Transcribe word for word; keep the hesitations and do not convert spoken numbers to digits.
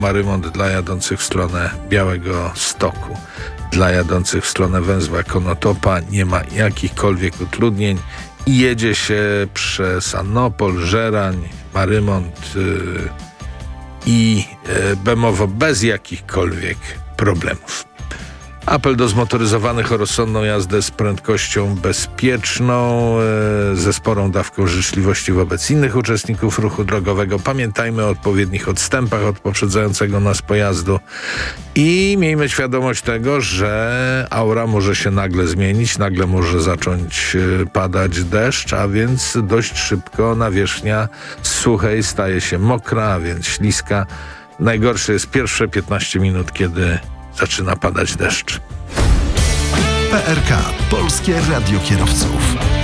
ma remont dla jadących w stronę Białego Stoku. Dla jadących w stronę węzła Konotopa nie ma jakichkolwiek utrudnień i jedzie się przez Annopol, Żerań, ma remont yy, i yy, Bemowo bez jakichkolwiek problemów. Apel do zmotoryzowanych o rozsądną jazdę z prędkością bezpieczną, e, ze sporą dawką życzliwości wobec innych uczestników ruchu drogowego. Pamiętajmy o odpowiednich odstępach od poprzedzającego nas pojazdu i miejmy świadomość tego, że aura może się nagle zmienić, nagle może zacząć e, padać deszcz, a więc dość szybko nawierzchnia z suchej staje się mokra, a więc śliska. Najgorsze jest pierwsze piętnaście minut, kiedy zaczyna padać deszcz. P R K. Polskie Radio Kierowców.